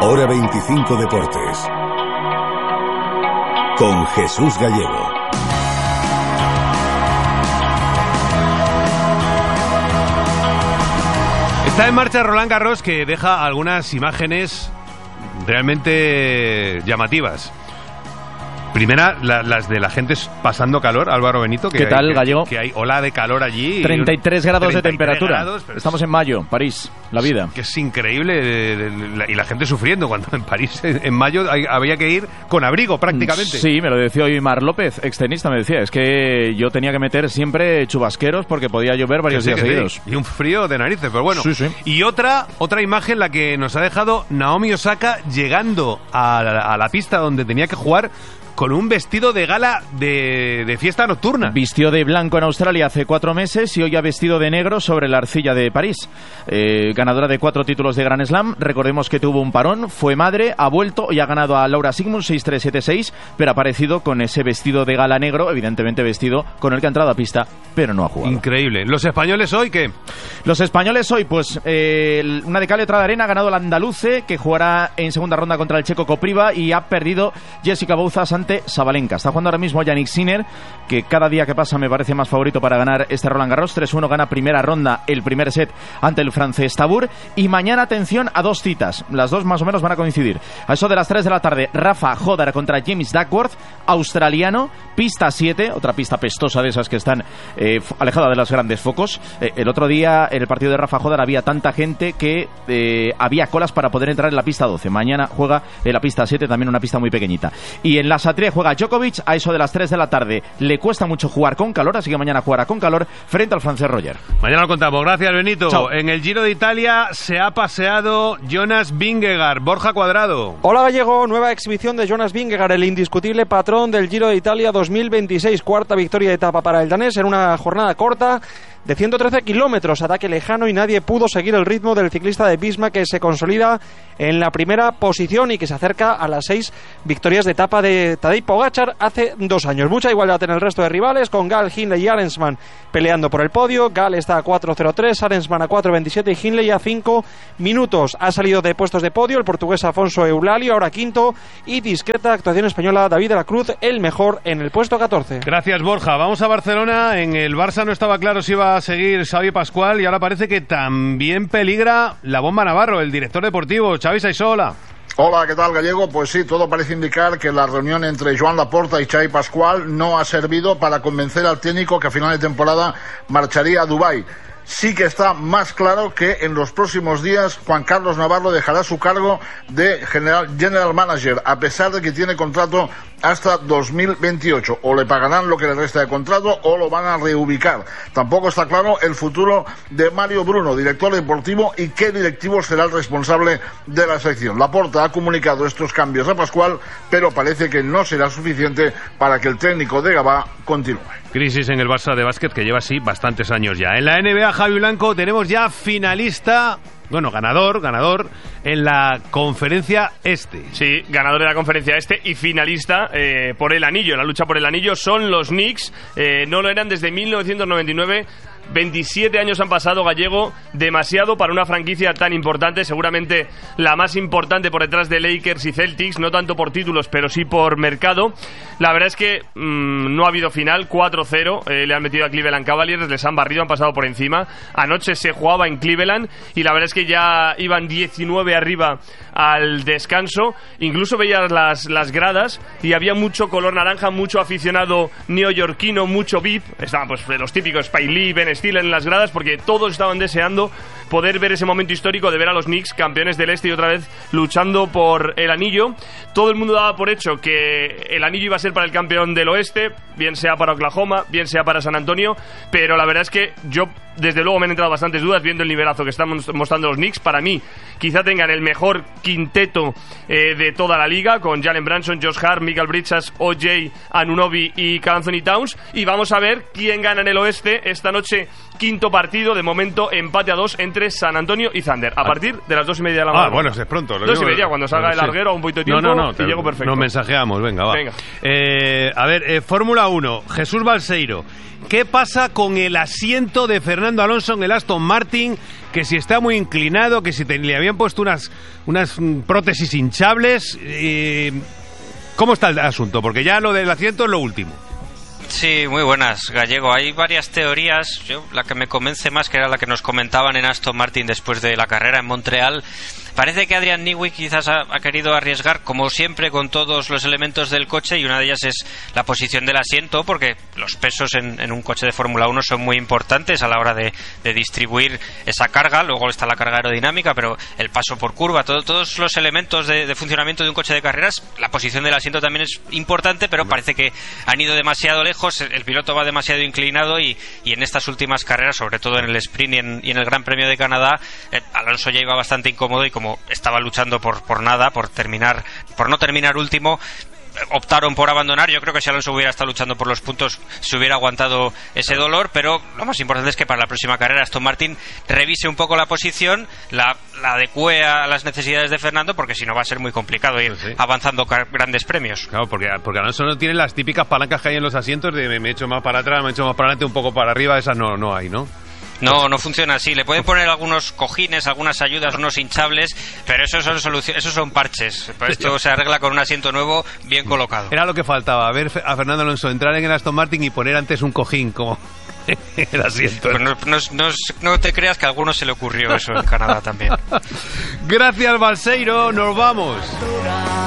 Hora 25 Deportes. Con Jesús Gallego. Está en marcha Roland Garros, que deja algunas imágenes realmente llamativas. Primera, las de la gente pasando calor, Álvaro Benito. ¿Qué tal, Gallego? Que hay ola de calor allí. 33 grados 33 de temperatura. Grados, estamos en mayo, París, la vida. Que es increíble, y la gente sufriendo, cuando en París, en mayo, había que ir con abrigo prácticamente. Sí, me lo decía hoy Mar López, extenista, me decía. Es que yo tenía que meter siempre chubasqueros porque podía llover varios días seguidos. Sí. Y un frío de narices, pero bueno. Sí. Y otra imagen, la que nos ha dejado Naomi Osaka llegando a la pista donde tenía que jugar con un vestido de gala de fiesta nocturna. Vistió de blanco en Australia hace 4 meses y hoy ha vestido de negro sobre la arcilla de París. Ganadora de 4 títulos de Grand Slam. Recordemos que tuvo un parón, fue madre, ha vuelto y ha ganado a Laura Siegemund 6-3, 7-6, pero ha aparecido con ese vestido de gala negro, evidentemente vestido con el que ha entrado a pista, pero no ha jugado. Increíble. ¿Los españoles hoy qué? Los españoles hoy, pues una de cal y otra de arena. Ha ganado el andaluce, que jugará en segunda ronda contra el checo Kopriva, y ha perdido Jessica Bouzas ante Sabalenka. Está jugando ahora mismo Yannick Sinner, que cada día que pasa me parece más favorito para ganar este Roland Garros. 3-1, gana primera ronda, el primer set ante el francés Tabur. Y mañana, atención a 2 citas, las 2 más o menos van a coincidir. A eso de las 3 de la tarde, Rafa Hodder contra James Duckworth, australiano, pista 7, otra pista pestosa de esas que están alejada de los grandes focos. El otro día en el partido de Rafa Hodder había tanta gente que había colas para poder entrar en la pista 12. Mañana juega en la pista 7, también una pista muy pequeñita. Y en la Satrié juega Djokovic a eso de las 3 de la tarde. Le cuesta mucho jugar con calor, así que mañana jugará con calor frente al francés Roger. Mañana lo contamos. Gracias, Benito. Chao. En el Giro de Italia se ha paseado Jonas Vingegaard. Borja Cuadrado. Hola, Gallego. Nueva exhibición de Jonas Vingegaard, el indiscutible patrón del Giro de Italia 2026. Cuarta victoria de etapa para el danés en una jornada corta de 113 kilómetros, ataque lejano, y nadie pudo seguir el ritmo del ciclista de Visma, que se consolida en la primera posición y que se acerca a las 6 victorias de etapa de Tadej Pogačar hace 2 años. Mucha igualdad en el resto de rivales, con Gal, Hindley y Arensman peleando por el podio. Gal está a 4.03, Arensman a 4.27 y Hindley a 5 minutos. Ha salido de puestos de podio el portugués Afonso Eulalio, ahora quinto, y discreta actuación española David de la Cruz, el mejor, en el puesto 14. Gracias, Borja. Vamos a Barcelona. En el Barça no estaba claro si iba a seguir Xavi Pascual, y ahora parece que también peligra la bomba Navarro, el director deportivo. Xavi Saisola. Hola, ¿qué tal, Gallego? Pues sí, todo parece indicar que la reunión entre Joan Laporta y Xavi Pascual no ha servido para convencer al técnico que a final de temporada marcharía a Dubái. Sí que está más claro que en los próximos días Juan Carlos Navarro dejará su cargo de general manager, a pesar de que tiene contrato hasta 2028. O le pagarán lo que le resta de contrato o lo van a reubicar. Tampoco está claro el futuro de Mario Bruno, director deportivo, y qué directivo será el responsable de la sección. Laporta ha comunicado estos cambios a Pascual, pero parece que no será suficiente para que el técnico de Gabá continúe. Crisis en el Barça de básquet, que lleva así bastantes años ya. En la NBA, Javi Blanco, tenemos ya finalista, bueno, ganador en la conferencia este. Sí, ganador de la conferencia este y finalista por el anillo. La lucha por el anillo son los Knicks. No lo eran desde 1999. 27 años han pasado, Gallego, demasiado para una franquicia tan importante, seguramente la más importante por detrás de Lakers y Celtics, no tanto por títulos, pero sí por mercado. La verdad es que no ha habido final, 4-0, le han metido a Cleveland Cavaliers, les han barrido, han pasado por encima. Anoche se jugaba en Cleveland y la verdad es que ya iban 19 arriba al descanso. Incluso veías las gradas y había mucho color naranja, mucho aficionado neoyorquino, mucho VIP. Estaban pues los típicos Spike Lee, Ben Stiller en las gradas, porque todos estaban deseando poder ver ese momento histórico de ver a los Knicks, campeones del este, y otra vez luchando por el anillo. Todo el mundo daba por hecho que el anillo iba a ser para el campeón del oeste, bien sea para Oklahoma, bien sea para San Antonio, pero la verdad es que yo desde luego me han entrado bastantes dudas viendo el nivelazo que están mostrando los Knicks. Para mí quizá tengan el mejor quinteto de toda la liga, con Jalen Brunson, Josh Hart, Michael Bridges, OJ Anunoby y Karl Anthony Towns, y vamos a ver quién gana en el oeste esta noche quinto partido, de momento empate a 2 entre San Antonio y Thunder, a partir de las 2:30 de la mañana. Bueno, es pronto. 2:30, cuando salga el larguero a un poquito de tiempo, y llego perfecto. Nos mensajeamos, venga, va. A ver, Fórmula 1, Jesús Balseiro. ¿Qué pasa con el asiento de Fernando Alonso en el Aston Martin? Que si está muy inclinado, que si le habían puesto unas prótesis hinchables. ¿Cómo está el asunto? Porque ya lo del asiento es lo último. Sí, muy buenas, Gallego. Hay varias teorías. La que me convence más, que era la que nos comentaban en Aston Martin después de la carrera en Montreal. Parece que Adrian Newey quizás ha querido arriesgar, como siempre, con todos los elementos del coche, y una de ellas es la posición del asiento, porque los pesos en un coche de Fórmula 1 son muy importantes a la hora de distribuir esa carga. Luego está la carga aerodinámica, pero el paso por curva, todos los elementos de funcionamiento de un coche de carreras, la posición del asiento también es importante, pero parece que han ido demasiado lejos, el piloto va demasiado inclinado, y en estas últimas carreras, sobre todo en el sprint y en el Gran Premio de Canadá, Alonso ya iba bastante incómodo, y como estaba luchando por nada, por no terminar último, optaron por abandonar. Yo creo que si Alonso hubiera estado luchando por los puntos, se hubiera aguantado ese dolor, pero lo más importante es que para la próxima carrera Aston Martin revise un poco la posición, la adecue a las necesidades de Fernando, porque si no va a ser muy complicado ir avanzando grandes premios. Claro, porque Alonso no tiene las típicas palancas que hay en los asientos de me echo más para atrás, me echo más para adelante, un poco para arriba. Esas no hay, ¿no? No funciona así. Le pueden poner algunos cojines, algunas ayudas, unos hinchables, pero esos son parches. Esto se arregla con un asiento nuevo bien colocado. Era lo que faltaba, ver a Fernando Alonso entrar en el Aston Martin y poner antes un cojín como el asiento. Pues no te creas que a alguno se le ocurrió eso en Canadá también. Gracias, Balseiro. Nos vamos.